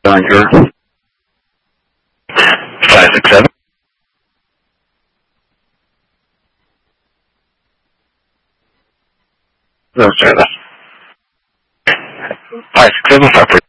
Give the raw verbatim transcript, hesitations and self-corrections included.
Anchor. Five six seven. No service. Five six seven five.